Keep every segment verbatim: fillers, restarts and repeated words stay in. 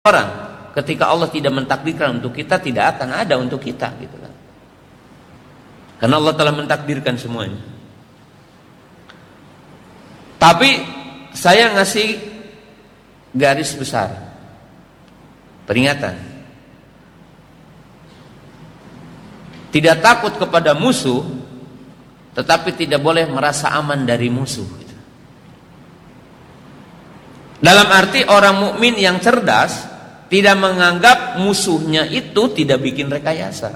orang. Ketika Allah tidak mentakdirkan untuk kita, tidak akan ada untuk kita, gitu kan. Karena Allah telah mentakdirkan semuanya. Tapi saya ngasih garis besar peringatan. Tidak takut kepada musuh, tetapi tidak boleh merasa aman dari musuh. Dalam arti orang mukmin yang cerdas tidak menganggap musuhnya itu tidak bikin rekayasa.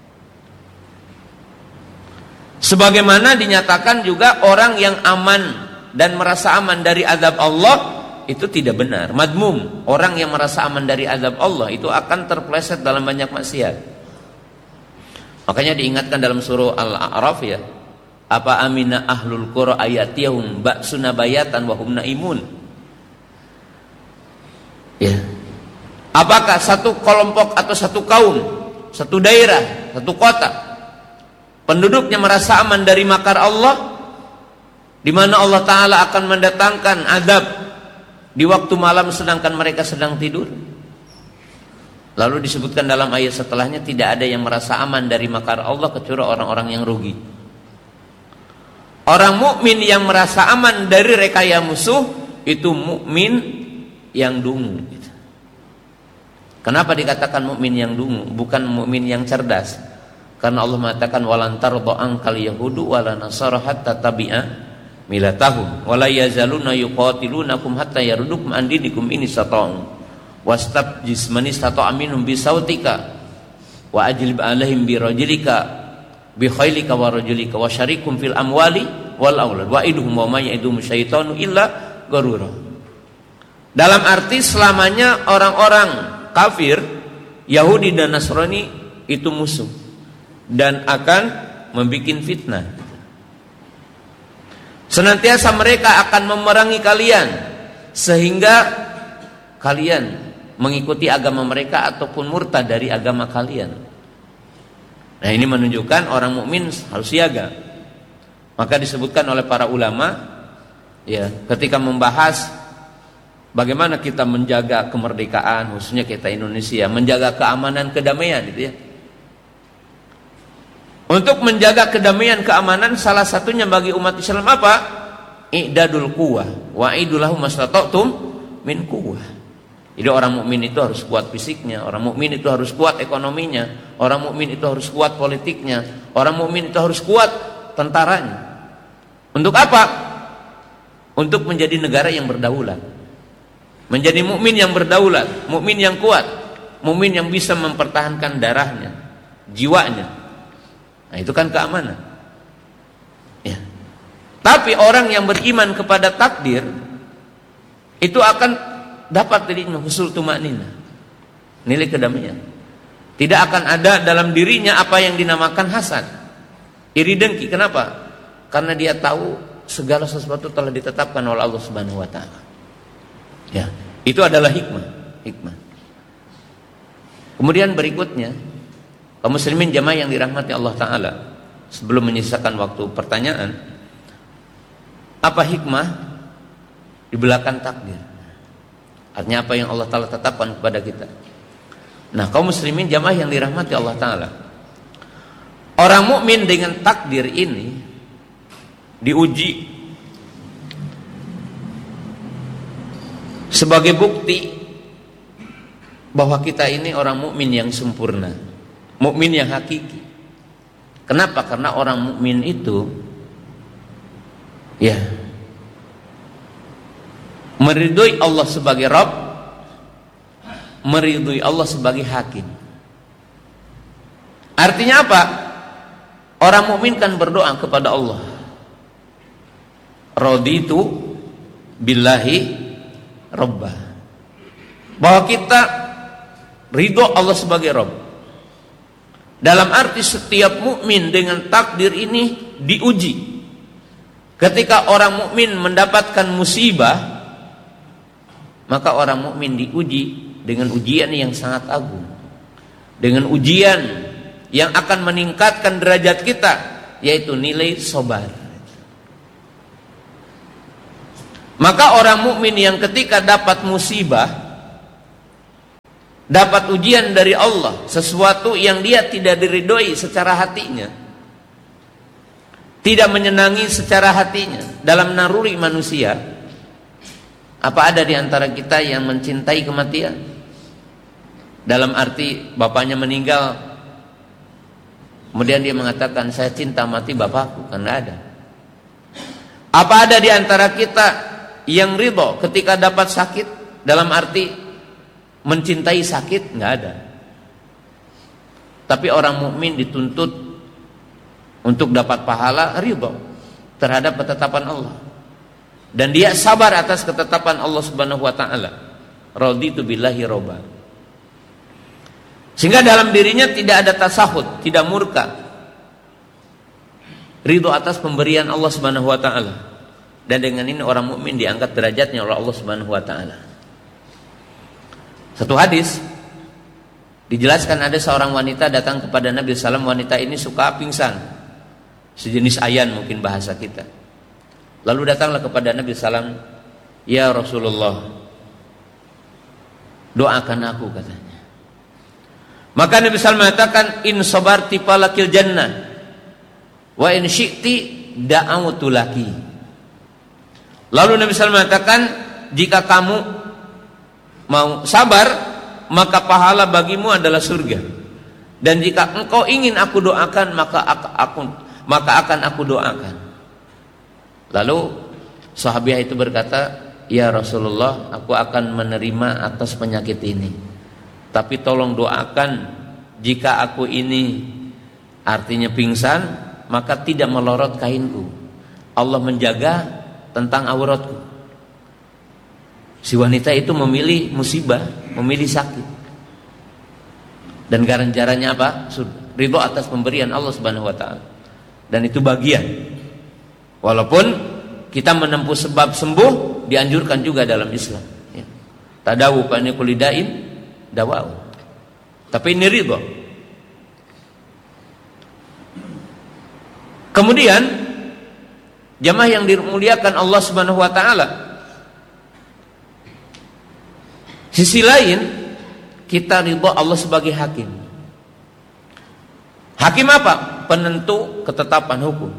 Sebagaimana dinyatakan juga orang yang aman dan merasa aman dari azab Allah itu tidak benar. Madmum, orang yang merasa aman dari azab Allah itu akan terpleset dalam banyak maksiat. Makanya diingatkan dalam surah Al-A'raf ya, apa amina ahlul qura ayatiyahum ba'suna bayatan wa hum naimun. Ya. Apakah satu kelompok atau satu kaum, satu daerah, satu kota, penduduknya merasa aman dari makar Allah, di mana Allah Ta'ala akan mendatangkan azab di waktu malam sedangkan mereka sedang tidur? Lalu disebutkan dalam ayat setelahnya, tidak ada yang merasa aman dari makar Allah kecuali orang-orang yang rugi. Orang mukmin yang merasa aman dari rekayasa musuh itu mukmin yang dungu. Kenapa dikatakan mukmin yang dungu, bukan mukmin yang cerdas? Karena Allah mengatakan walan tarda ankal yahudu wala nasara hatta tabi'a milatahum wala yazaluna yuqatilunakum hatta yardukum an dinikum in istata'u wastabjis man istata'a minhum bisautika wa ajlib alaihim birajulika bi khailika wa rajulika wa syarikum fil amwali wal aulad wa iduhum wa may yaidum syaitanu illa gharura. Dalam arti selamanya orang-orang kafir, Yahudi dan Nasrani itu musuh dan akan membuat fitnah. Senantiasa mereka akan memerangi kalian sehingga kalian mengikuti agama mereka ataupun murtad dari agama kalian. Nah, ini menunjukkan orang mukmin harus siaga. Maka disebutkan oleh para ulama ya, ketika membahas bagaimana kita menjaga kemerdekaan, khususnya kita Indonesia, menjaga keamanan, kedamaian gitu ya. Untuk menjaga kedamaian, keamanan, salah satunya bagi umat Islam apa? I'dadul quwwah wa idulahu mastata'tum min quwwah. Jadi orang mukmin itu harus kuat fisiknya, orang mukmin itu harus kuat ekonominya, orang mukmin itu harus kuat politiknya, orang mukmin itu harus kuat tentaranya. Untuk apa? Untuk menjadi negara yang berdaulat. Menjadi mukmin yang berdaulat, mukmin yang kuat, mukmin yang bisa mempertahankan darahnya, jiwanya. Nah, itu kan keamanan. Ya. Tapi orang yang beriman kepada takdir itu akan dapat dirinya husul tumanina, nilai kedamaian. Tidak akan ada dalam dirinya apa yang dinamakan hasad, iri dengki. Kenapa? Karena dia tahu segala sesuatu telah ditetapkan oleh Allah Subhanahu wa taala. Ya, itu adalah hikmah, hikmah. Kemudian berikutnya, kaum muslimin jamaah yang dirahmati Allah Ta'ala, sebelum menyisakan waktu pertanyaan, apa hikmah di belakang takdir? Artinya apa yang Allah Ta'ala tetapkan kepada kita? Nah, kaum muslimin jamaah yang dirahmati Allah Ta'ala, orang mukmin dengan takdir ini diuji sebagai bukti bahwa kita ini orang mukmin yang sempurna, mukmin yang hakiki. Kenapa? Karena orang mukmin itu ya meridhoi Allah sebagai Rabb, meridhoi Allah sebagai hakim. Artinya apa? Orang mukmin kan berdoa kepada Allah, raditu billahi Rabbah, bahwa kita ridho Allah sebagai Rabb. Dalam arti setiap mukmin dengan takdir ini diuji. Ketika orang mukmin mendapatkan musibah, maka orang mukmin diuji dengan ujian yang sangat agung, dengan ujian yang akan meningkatkan derajat kita, yaitu nilai sabar. Maka orang mukmin yang ketika dapat musibah dapat ujian dari Allah, sesuatu yang dia tidak diridhoi secara hatinya, tidak menyenangi secara hatinya dalam naluri manusia. Apa ada di antara kita yang mencintai kematian? Dalam arti bapaknya meninggal, kemudian dia mengatakan saya cinta mati bapakku, kan nggak ada. Apa ada di antara kita yang ridho ketika dapat sakit, dalam arti mencintai sakit? Nggak ada. Tapi orang mukmin dituntut untuk dapat pahala ridho terhadap ketetapan Allah, dan dia sabar atas ketetapan Allah Subhanahu wa taala. Raditu billahi robba. Sehingga dalam dirinya tidak ada tasahud, tidak murka. Ridho atas pemberian Allah Subhanahu wa taala. Dan dengan ini orang mukmin diangkat derajatnya oleh Allah Subhanahu wa taala. Satu hadis dijelaskan, ada seorang wanita datang kepada Nabi sallallahu alaihi wasallam. Wanita ini suka pingsan, sejenis ayan mungkin bahasa kita. Lalu datanglah kepada Nabi sallallahu alaihi wasallam, "Ya Rasulullah, doakan aku," katanya. Maka Nabi sallallahu alaihi wasallam mengatakan, "In sabarti falakil jannah wa in syi'ti da'awtu laki." Lalu Nabi sallallahu alaihi wasallam mengatakan, jika kamu mau sabar, maka pahala bagimu adalah surga. Dan jika engkau ingin aku doakan, maka aku maka akan aku doakan. Lalu sahabiah itu berkata, "Ya Rasulullah, aku akan menerima atas penyakit ini. Tapi tolong doakan, jika aku ini artinya pingsan, maka tidak melorot kainku. Allah menjaga tentang auratku." Si wanita itu memilih musibah, memilih sakit. Dan ganjarannya apa? Ridho atas pemberian Allah Subhanahu wa taala. Dan itu bagian. Walaupun kita menempuh sebab sembuh dianjurkan juga dalam Islam. Ya. Tadawu fa inna kulli da'in dawa'u. Tapi ini ridho. Kemudian jamaah yang dimuliakan Allah Subhanahu wa taala, sisi lain kita ridho Allah sebagai hakim. Hakim apa? Penentu ketetapan hukum.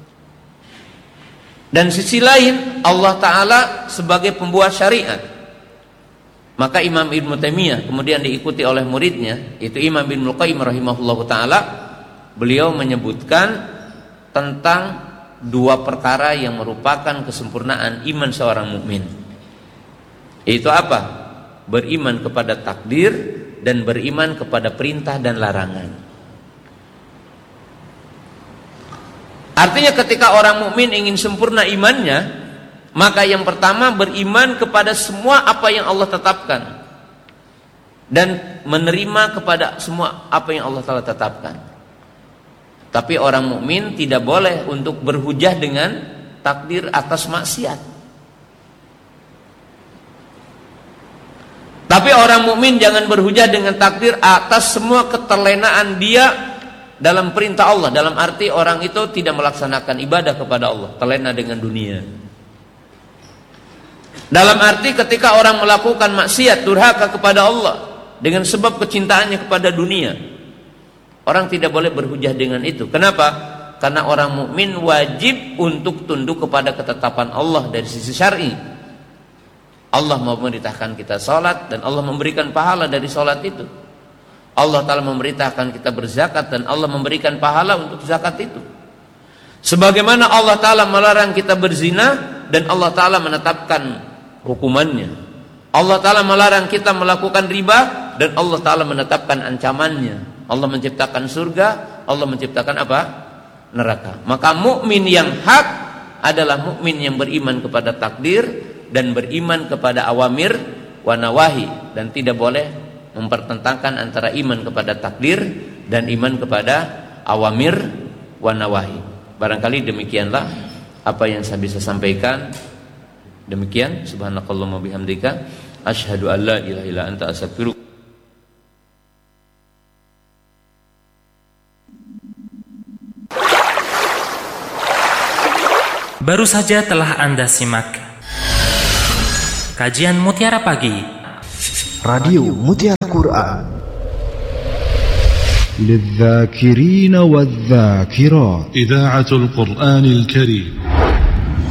Dan sisi lain Allah Ta'ala sebagai pembuat syariat. Maka Imam Ibnu Taimiyah kemudian diikuti oleh muridnya, yaitu Imam Ibnu Qayyim rahimahullahu ta'ala. Beliau menyebutkan tentang dua perkara yang merupakan kesempurnaan iman seorang mukmin. Yaitu apa? Beriman kepada takdir dan beriman kepada perintah dan larangan. Artinya ketika orang mukmin ingin sempurna imannya, maka yang pertama beriman kepada semua apa yang Allah tetapkan dan menerima kepada semua apa yang Allah telah tetapkan. Tapi orang mukmin tidak boleh untuk berhujah dengan takdir atas maksiat. Tapi orang mukmin jangan berhujah dengan takdir atas semua keterlenaan dia dalam perintah Allah. Dalam arti orang itu tidak melaksanakan ibadah kepada Allah, terlena dengan dunia. Dalam arti ketika orang melakukan maksiat, durhaka kepada Allah dengan sebab kecintaannya kepada dunia, orang tidak boleh berhujah dengan itu. Kenapa? Karena orang mukmin wajib untuk tunduk kepada ketetapan Allah dari sisi syar'i. Allah memerintahkan kita salat dan Allah memberikan pahala dari salat itu. Allah Ta'ala memerintahkan kita berzakat dan Allah memberikan pahala untuk zakat itu. Sebagaimana Allah Ta'ala melarang kita berzina dan Allah Ta'ala menetapkan hukumannya. Allah Ta'ala melarang kita melakukan riba dan Allah Ta'ala menetapkan ancamannya. Allah menciptakan surga, Allah menciptakan apa? Neraka. Maka mukmin yang hak adalah mukmin yang beriman kepada takdir dan beriman kepada awamir wa nawahi, dan tidak boleh mempertentangkan antara iman kepada takdir dan iman kepada awamir wa nawahi. Barangkali demikianlah apa yang saya bisa sampaikan. Demikian, subhanakallahumma bihamdika asyhadu an la ilaha illa anta astaghfiruka. Baru saja telah Anda simak kajian Mutiara Pagi, Radio Mutiara القرآن للذاكرين والذاكرات. إذاعة القرآن الكريم